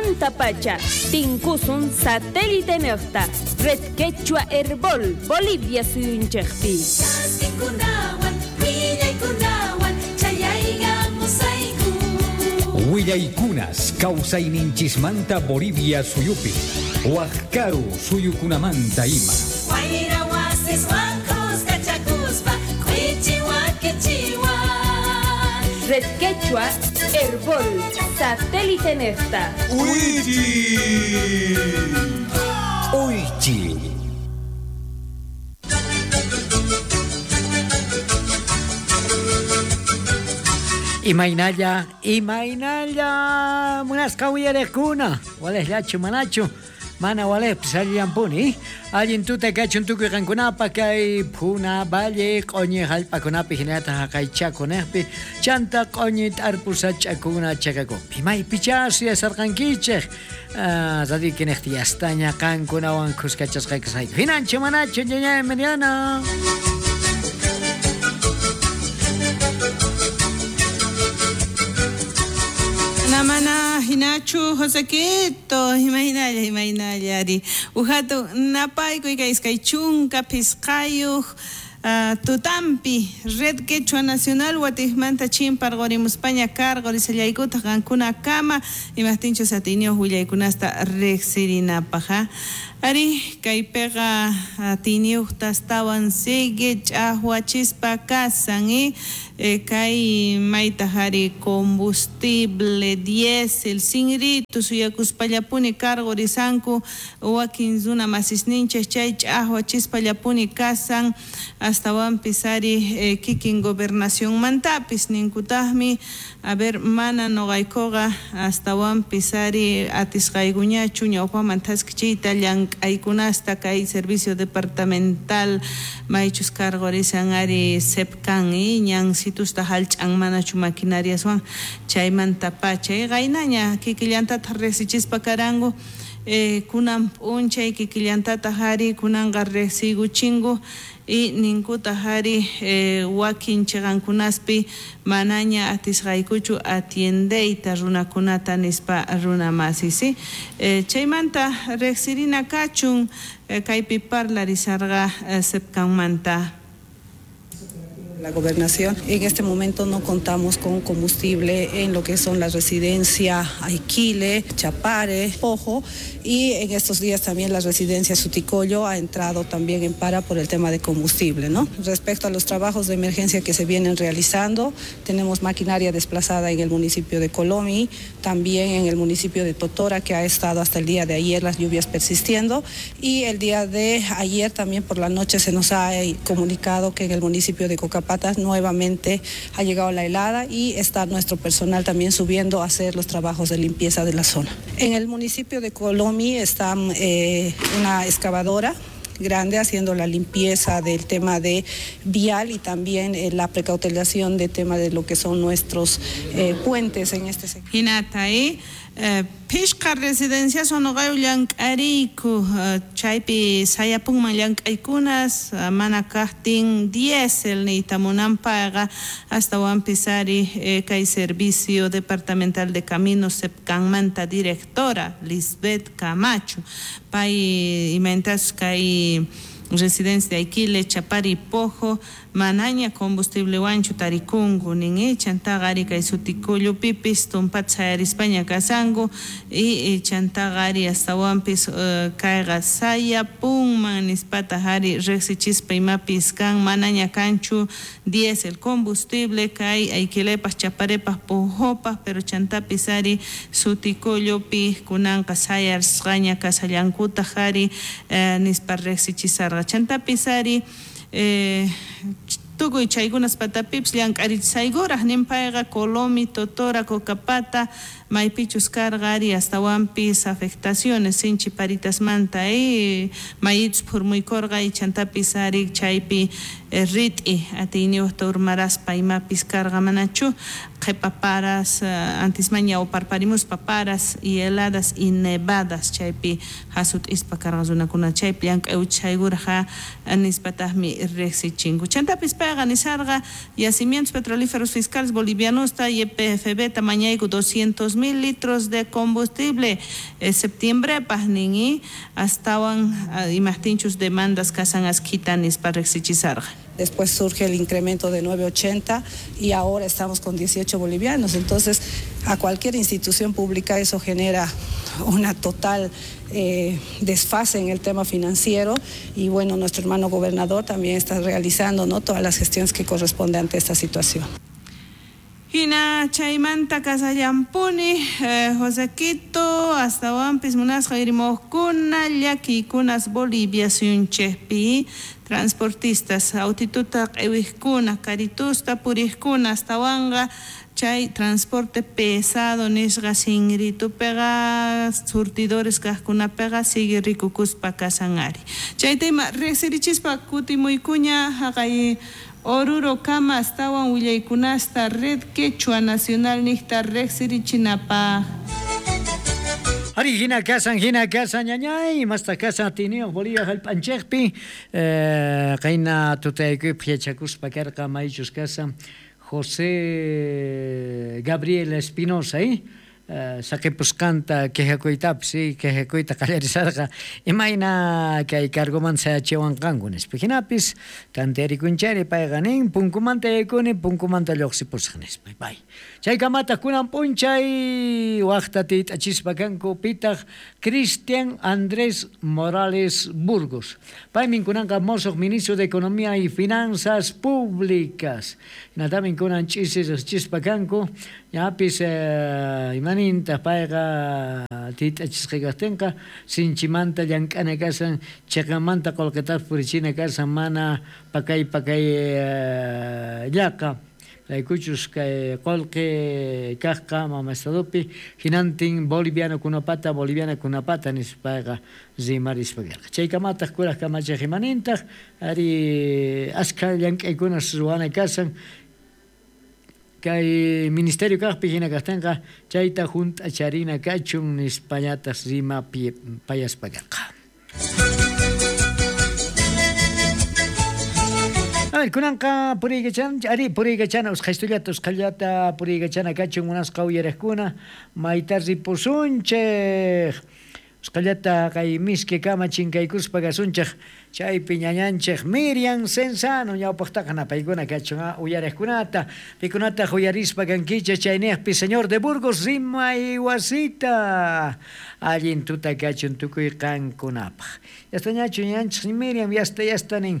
manta pacha, tinkusun satélite nerta, red quechua herbol, Bolivia suyunchekpi. Willaykunas, kawsayninchismanta Bolivia suyupi, Huascaru suyukunamanta ima. Red quechua herbol, satélite nerta. Oichi. Imaynalla, munaskawiyarekuna, wales lachu manachu, mana wales pisaliampuni, alguien tuta kachun tuku rankunapa kay puna valle qoñi halpakunapi hinata haqaychakunepi, chanta qoñi tarpusachakuna chakakupi. May pichasi asarqankichej, zadi kinehti yastaña kankunawan kuskachasqaykasayku. Hinanchu manachu ñaña Emiliano. Namana hinachu Josequito imaynalla ari uhato napayku iskay chunka pisqayuq tutampi Red Quechua Nacional watijmanta chimparqorimuspaña karqorisallaykuta qankuna kama imaqtinchu satiniuq willaykunasta riqsirinapaq ari kaypiqa tiniuqtas tawan sigue ch'ahwachispa kasan kay maytahari combustible diésel sinritu suyakuspallapuni karqorisanku wakin zuna masisninchej chay ch'ahwachispallapuni kasan astawan pisari kikin gobernación mantapis ninkutahmi a ver mana noqaykuqa astawan pisari atisqaykuñachu ñawpaman taskchiyta llank'aykunasta kay servicio departamental maychus karqorisan ari sepkan ñan situsta halch'an manachu maquinariaswan chaymanta pacha qaynaña kikillantata riqsichispa karangu kunan p'unchay kikillantata hari kunanqa riqsiguchingu y ninkuta hari wakin chiqankunaspi manaña atisqaykuchu atiendeyta runakunata nispa runamasisi chaymanta riqsirina kachun kaypi parlarisarqa sepkanmanta. La gobernación. En este momento no contamos con combustible en lo que son las residencias Aiquile, Chapare, Ojo, y en estos días también la residencia Suticoyo ha entrado también en para por el tema de combustible, ¿no? Respecto a los trabajos de emergencia que se vienen realizando, tenemos maquinaria desplazada en el municipio de Colomi, también en el municipio de Totora, que ha estado hasta el día de ayer las lluvias persistiendo, y el día de ayer también por la noche se nos ha comunicado que en el municipio de Cocapatas nuevamente ha llegado la helada y está nuestro personal también subiendo a hacer los trabajos de limpieza de la zona. En el municipio de Colomi está una excavadora grande haciendo la limpieza del tema de vial y también la precautelación del tema de lo que son nuestros puentes en este sector. Pishqa residencia sonoqayu llank'ariku chaypi sayapunman llank'aykunas mana kaqtin diésel niytamunanpayqa astawan pisari kay servicio departamental de caminos sepkanmanta directora Lisbeth Camacho pay imantas kay residencia Aiquile, Chapari, Pojo, manaña combustible wanchu tarikungu nin chantagari kay Suticoyo pipis tumpatsa España kasangu y chantagari hasta wampis kayga saya punman nispata hari rexichispa imapis kan manaña kanchu diésel combustible kay Aiquilepas Chaparepas Pojopas pero chantapisari Suticoyo pi kunanka saya arsqaña kasallankuta hari nispa rexichisarga chantapisari tukuy chaykunas patapips llank'arisayguraq nimpayqa Colomi, Totora, Cocapata, maypichus karqari astawanpis afectaciones sinchi paritasmanta mayitus phurmuykurqa chantapis ari chaypi rit'i atiyniuqta urmaraspa imapis karqa manachu paparas antismaña o parparimos paparas y heladas y nevadas chaypi hasut ispa cargazunakuna chaypi chaygurja nisbatahmi rexichingu chantapis paga nisarga yacimientos petrolíferos fiscales bolivianos ta YPFB tamañaigu 200,000 litros de combustible septiembre pahningi astawan imahtinchus demandas kasan asquitanis para rexichisarga. Después surge el incremento de 9.80 y ahora estamos con 18 bolivianos. Entonces, a cualquier institución pública eso genera una total desfase en el tema financiero y bueno, nuestro hermano gobernador también está realizando, ¿no?, todas las gestiones que corresponden ante esta situación. Hina chaymanta kasallampuni Josequito hasta wampis munasqa irimojkuna llakikunas Bolivia suyunchejpi transportistas autituta q'iwijkuna karitusta puriqkuna hasta wanga chay transporte pesado nisqa singritupiqa surtidores kaqkunapiqa sigue rikukuspa kasanari chaytayma riqsirichispa kutimuykuña haqay Oruro kama astawan willaykunasta Red Quechua Nacional nihta reqsirichinapa. Ari hina kasan ñañay masta kasan tinio Bolivia halpanchekpi qaina tutaykup yachakuspa karqa maychus kasan José Gabriel Espinosa Saqipuskanta quejakuitapsi quejakuita qallarisarqa imayna kay cargoman sayachiwanqankunis hinapis tantiarikunchari payqa nin punkumanta yaykuni punkumanta lluqsipusqanispa pay chaykamata kunan p'unchay waqta tiyt'achispa kanku pitaq Cristian Andrés Morales Burgos paymin kunanqa mosuq ministro de Economía y Finanzas Públicas hinatamin kunan ch'isischispa kanku ñapis imanintaq payqa tiyt'achisqa kaqtinqa sinchimanta llank'ana kasan chaqamanta qullqitaqa purichina kasan mana pakay llaqa raykuchus kay qullqi kaqqa mama estadopi hinantin bolivianakunapata nispayqa rimarispa karqa chaykamataq kuraq kamachaq imanintaq ari askha llank'aykunas ruwana kasan kay ministerio kaqpi hina kaqtinqa chayta junt'acharina kachun nispañatas rima payaspa karqa. A ver, kunanqa puriykachana usqhayllata puriykachana kachun munasqa uyariqkuna mayta ripusunchik usqhayllata kay miski kama chinkaykuspa kasunchik chaypi ñañanchik Miriam Sensano ñawpaqtaqa paykuna kachun uyariqkunata paykunata uyarispa kankicha chayniyaqpi señor de Burgos rimay wasita allin tuta kachun tukuy qankunapaq yastañachu ñanchik Miriam yastanin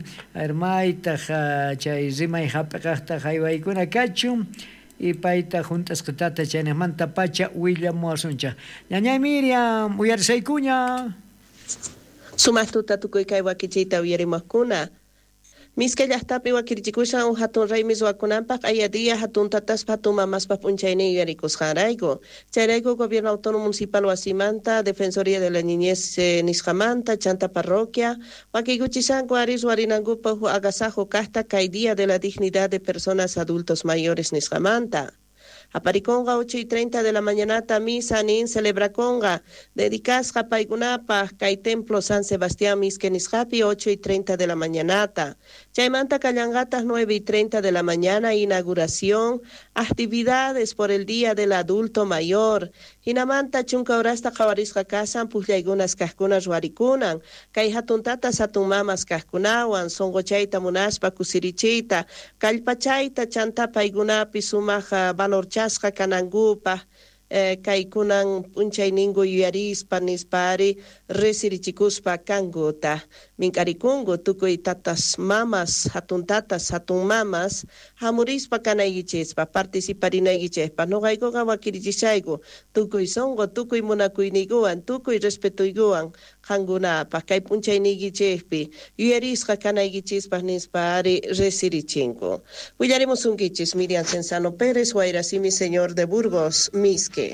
maytaq chay rimay hap'iqaqta haywaykuna kachun y payta juntasqitata chaynimanta pacha willamuasuncha ñañay Miriam uyarisaykuña Sumastuta tukuy kay wakichita uyarimuqkuna miskay llaqtapi wakirichikushan hatun raymis wakunanpaq aya día hatun tataspa hatun mamaspa p'unchaynin uyarikusqanrayku chayrayku gobierno autónomo municipal wasimanta defensoría de la niñez nisqamanta chanta parroquia wakiykuchishanku aris warinankupa agasajo kaqta kay día de la dignidad de personas adultos mayores nisqamanta Apariconga 8:30 de la mañanata misa nin celebraconga dedicasqa paykunapaq kay templo San Sebastián miskenisqapi 8:30 de la mañanata chaymanta kallanqataq 9:30 de la mañana inauguración actividades por el día del adulto mayor hinamanta chunka horasta qawarisqa kasan puqllaykunas kaqkunas ruwarikunan kay hatun tatas hatun mamas kaqkunawan sonqochayta munaspa kusirichiyta kallpachayta chanta paykunapi sumaq valorchasqa kanankupa kay kunan p'unchayningu yuyarispa nispari resirichikuspa kankuta mink'arikunku tukuy tatas mamas hatun mamas hamurispa kanaykichispa participarinaykichikpa nuqaykuqa wakirichishayku tukuy sonqo tukuy munakuyniykuwan tukuy respetuykuwan qankunapaq kay p'unchayniykichikpi yuyarisqa kanaykichispa nispari resirichinku willarimusunkichis Miriam Sensano Pérez Wayrasimi señor de Burgos Misque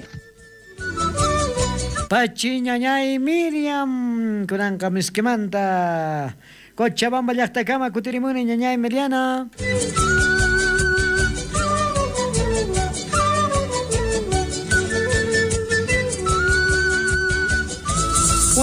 Pachi ñañay Miriam kunanqa miskimanta Cochabamba llaqtakama kutirimuni ñañay Miriana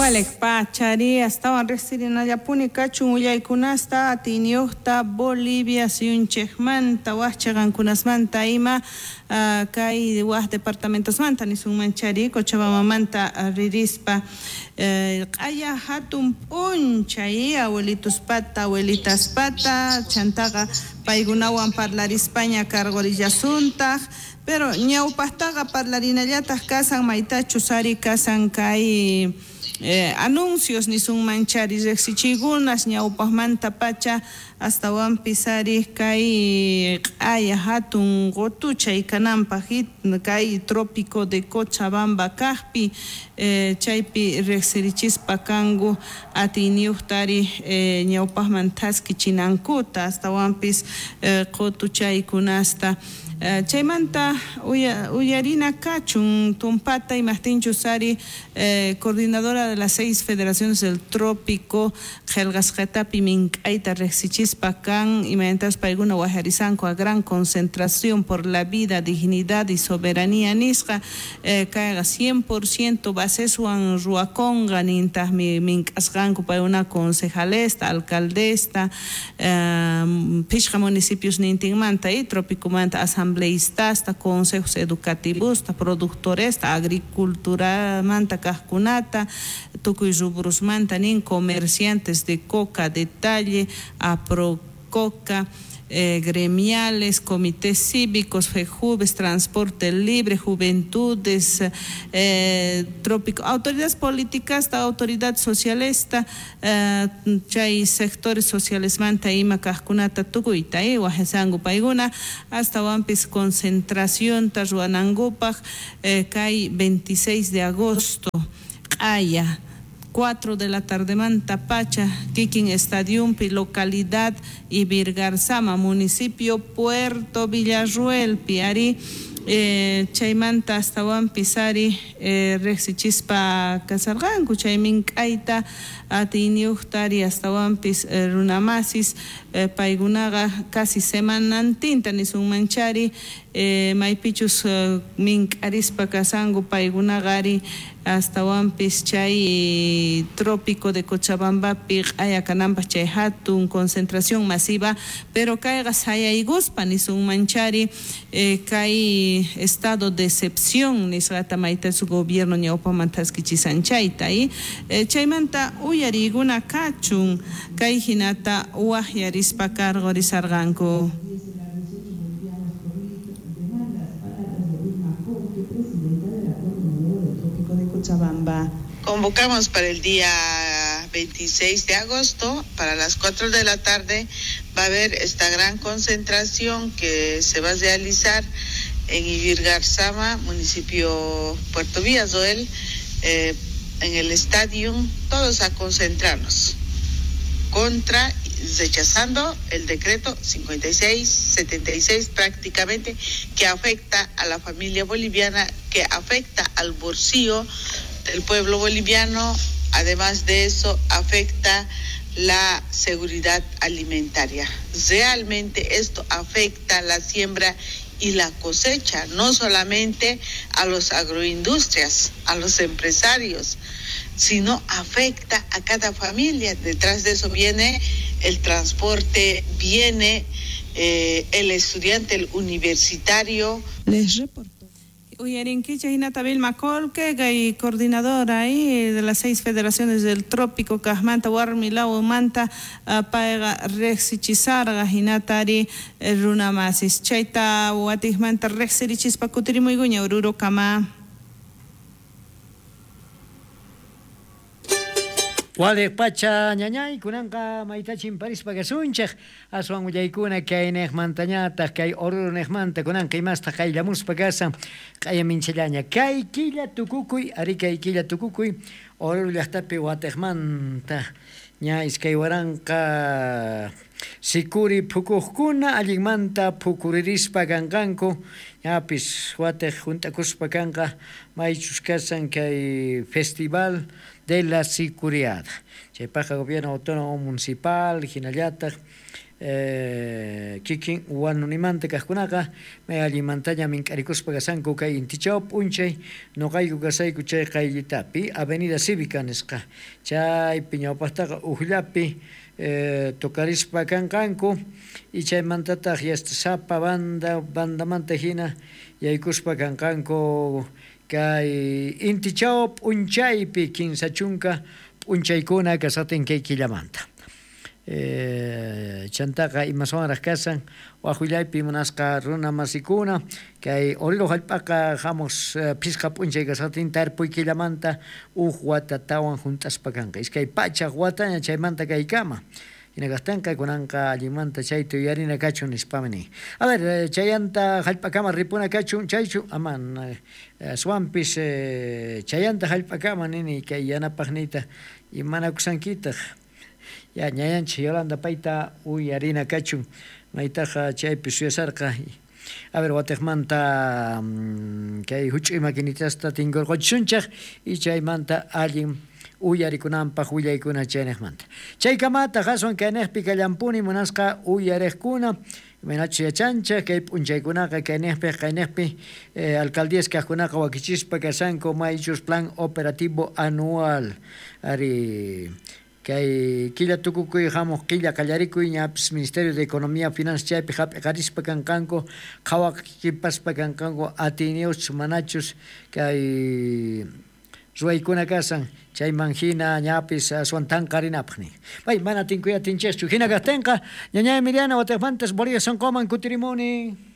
Walek pachari hasta restirina yapuni kachun uyaykunasta atiniuhta Bolivia siyunchejmanta wahchagankunasmanta ima kay wah departamentosmanta nisunmanchari Cochabamamanta ririspa q'aya hatun p'unchay abuelituspata abuelitaspata chantaqa paykunawan parlarispaña cargorillasuntaj pero ñawpajtaqa parlarinallataq kasan maytachu sari kasan kay anuncios nisunmanchari reqsichiykunas ñawpajmanta pacha hasta pisari kay q'aya hatun qotuchay kananpaq kay trópico de Cochabamba kaqpi chaypi reqsirichispa kangu atiniuhtari ñawpajman taskichinankuta hasta qotuchaykunasta chaymanta uyarina kachun tumpata imahtinchu sari coordinadora de las 6 federaciones del trópico Gelgasqatapi mink'ayta reqsichispa kan imayantas payguna wajarizanku a gran concentración por la vida, dignidad y soberanía nisqa kayqa 100% basesuan ruakonga nintaq mink'asqanku payguna concejalesta, alcaldesta pishqa municipios nintinmanta y trópicomanta asambleístas, consejos educativos, productores, agricultura, manta kajkunata, tukuy rubrusmanta nin comerciantes de coca, detalle, aprococa, gremiales, comités cívicos, FEJUVES, transporte libre, juventudes, trópico, autoridades políticas, autoridad socialista, chay sectores sociales manta ima kajkunata tukuyta wajesangu payguna hasta wampis concentración taruanangupaj kay 26 de agosto q'aya 4 de la tarde manta pacha Kikin Stadium localidad Ibirgarzama municipio Puerto Villarruel piari chaymanta hasta pisari reqsichispa kasarqanku chaymink'ayta atiniuhtari hasta wampis runamasis paykunaqa casi semanantinta nisunmanchari maypichus mink'arispa kasanku paykunaqari hasta wampis chay trópico de Cochabambapi q'aya kananpaq chay hatun concentración masiva pero kayqa sayayguspa nisunmanchari kay estado de excepción nisqata mayta su gobierno ñawpaman taskichisanchayta chaymanta uyariguna kachun kay hinata wahyarispa cargorisarqanku. Convocamos para el día 26 de agosto, para las 4 de la tarde, va a haber esta gran concentración que se va a realizar en Ibirgarzama, municipio Puerto Villarruel, en el estadio, todos a concentrarnos rechazando el decreto 5676 prácticamente, que afecta a la familia boliviana, que afecta al bolsillo del pueblo boliviano. Además de eso, afecta la seguridad alimentaria. Realmente esto afecta la siembra y la cosecha, no solamente a los agroindustrias, a los empresarios, sino afecta a cada familia. Detrás de eso viene el transporte, viene el estudiante, el universitario. Les reporto. Uyarinquicha Hinata Vilma Colque, gay coordinadora ahí de las 6 federaciones del trópico, Cajmanta, Warmilau, Manta, Paega, Rexichisarga, Hinatari, Runamasis, Chaita, Huatismanta, Rexirichis, Pacutiri, muy guña, Ururo, Kama. Wale pacha ñañay kunanqa maytachin parispa kasunchaq aswan uyaykuna kay neqmantañataq kay oruro neqmanta kunanqa imasta qayllamuspa kasa q'aya minchallaña kay killa tukukuy ari kay killa tukukuy oruro llaqtapi watiqmanta ña iskay waranqa sikuri phukuqkuna allinmanta phukuririspa kanqanku ñapis watiq juntakuspa kanqa maychus kasan kay festival de la Sicuriada. Chaypaqa gobierno autónomo municipal, hinallataq kikin wanunimanta kajkunaqa may allimantaña mink'arikuspa kasanku kay intichawpi p'unchay noqayku kasayku chay qayllitapi avenida cívica nisqa chaypi ñawpaqtaqa ujllapi tokarispa kanqanku y chaymantataq yasta sapa bandamanta hina yaykuspa kanqanku kay intichawpi p'unchaypi kinsa chunka p'unchaykuna kasatin kay killamanta chantaqa imasawanraq kasan waqullaypi munasqa runa masikuna kay Oruro hallp'aqa hamus pisqa p'unchay kasatin tarpuy killamanta watatawan juntaspa kanqa iskay pachaq wataña chaymanta kaykama hinakaqtanqa kunanqa allimanta chayta yuyarina kachun nispamani a ver chayanta hallp'akama ripuna kachun chaychu aman suwanpis chayanta hallp'akama nini kay yanapaqniyta imanakusankitaq ya ñayanchik Yolanda payta uyarina kachun maytaqa chaypi suyasarqa a ver watiqmanta kay huch'uy maquinitasta tinkurquchunchaq y chaymanta allin uyarikunanpaq willaykuna chaynaqmanta chaykamata qaswan kayniqpi kallampuni munasqa uyariqkuna menachu yachanchaq kay p'unchaykunaqa kayniqpi alcaldías kaqkunaqa wakichispa kasanku maychus plan operativo anual ari kay killa tukukuy hamuq killa qallarikuy ñapis Ministerio de Economía Finanzas chaypi hap'iqarispa kanqanku qhawaqipaspa kanqanku atinius manachus kay ruwaykuna kasan chayman hina ñapis aswan tanqarinapaqni pay mana tinkuyatinchikchu hina kaqtinqa ñañay Miriana watiqmantas Bolivia Sonqoman kutirimuni